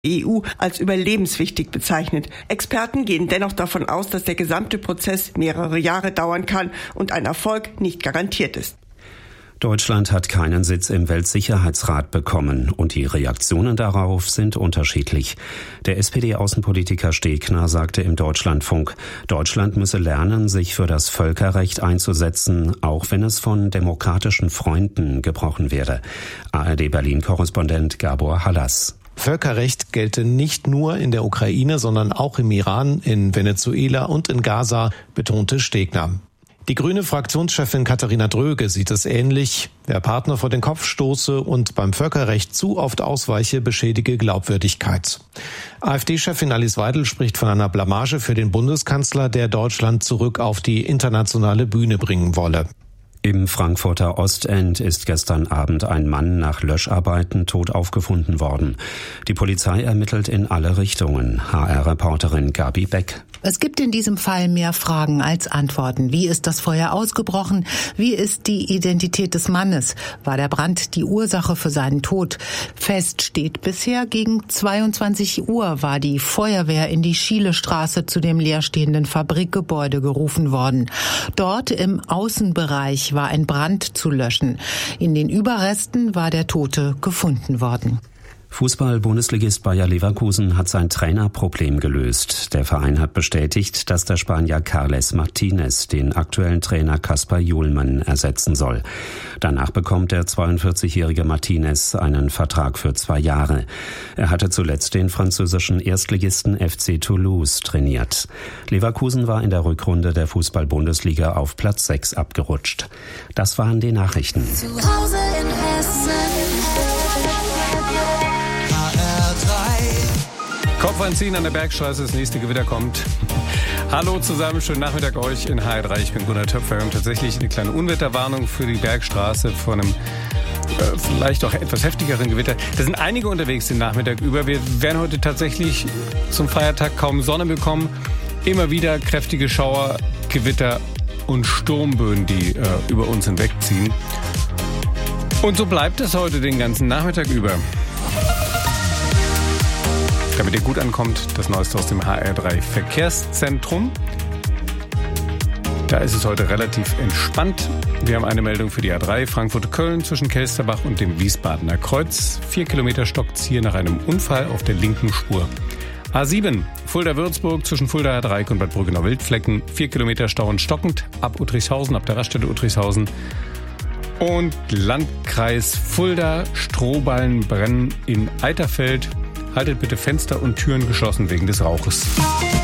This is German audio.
EU als überlebenswichtig bezeichnet. Experten gehen dennoch davon aus, dass der gesamte Prozess mehrere Jahre dauern kann und ein Erfolg nicht garantiert ist. Deutschland hat keinen Sitz im Weltsicherheitsrat bekommen und die Reaktionen darauf sind unterschiedlich. Der SPD-Außenpolitiker Stegner sagte im Deutschlandfunk, Deutschland müsse lernen, sich für das Völkerrecht einzusetzen, auch wenn es von demokratischen Freunden gebrochen werde. ARD-Berlin-Korrespondent Gabor Hallas. Völkerrecht gelte nicht nur in der Ukraine, sondern auch im Iran, in Venezuela und in Gaza, betonte Stegner. Die grüne Fraktionschefin Katharina Dröge sieht es ähnlich. Wer Partner vor den Kopf stoße und beim Völkerrecht zu oft ausweiche, beschädige Glaubwürdigkeit. AfD-Chefin Alice Weidel spricht von einer Blamage für den Bundeskanzler, der Deutschland zurück auf die internationale Bühne bringen wolle. Im Frankfurter Ostend ist gestern Abend ein Mann nach Löscharbeiten tot aufgefunden worden. Die Polizei ermittelt in alle Richtungen. HR-Reporterin Gabi Beck. Es gibt in diesem Fall mehr Fragen als Antworten. Wie ist das Feuer ausgebrochen? Wie ist die Identität des Mannes? War der Brand die Ursache für seinen Tod? Fest steht bisher, gegen 22 Uhr war die Feuerwehr in die Schielestraße zu dem leerstehenden Fabrikgebäude gerufen worden. Dort im Außenbereich war ein Brand zu löschen. In den Überresten war der Tote gefunden worden. Fußball-Bundesligist Bayer Leverkusen hat sein Trainerproblem gelöst. Der Verein hat bestätigt, dass der Spanier Carles Martinez den aktuellen Trainer Kaspar Juhlmann ersetzen soll. Danach bekommt der 42-jährige Martinez einen Vertrag für 2 Jahre. Er hatte zuletzt den französischen Erstligisten FC Toulouse trainiert. Leverkusen war in der Rückrunde der Fußball-Bundesliga auf Platz 6 abgerutscht. Das waren die Nachrichten. Zu Hause in Hessen. Kopf anziehen an der Bergstraße, das nächste Gewitter kommt. Hallo zusammen, schönen Nachmittag euch in HR3. Ich bin Gunnar Töpfer. Wir haben tatsächlich eine kleine Unwetterwarnung für die Bergstraße vor einem vielleicht auch etwas heftigeren Gewitter. Da sind einige unterwegs den Nachmittag über. Wir werden heute tatsächlich zum Feiertag kaum Sonne bekommen. Immer wieder kräftige Schauer, Gewitter und Sturmböen, die über uns hinwegziehen. Und so bleibt es heute den ganzen Nachmittag über. Damit ihr gut ankommt, das Neueste aus dem HR3 Verkehrszentrum. Da ist es heute relativ entspannt. Wir haben eine Meldung für die A3 Frankfurt-Köln zwischen Kelsterbach und dem Wiesbadener Kreuz. 4 Kilometer stockt's hier nach einem Unfall auf der linken Spur. A7 Fulda-Würzburg zwischen Fulda-Dreieck und Bad Brückenau-Wildflecken. 4 Kilometer Stau und stockend ab Uttrichshausen, ab der Raststätte Uttrichshausen. Und Landkreis Fulda, Strohballen brennen in Eiterfeld. Haltet bitte Fenster und Türen geschlossen wegen des Rauches.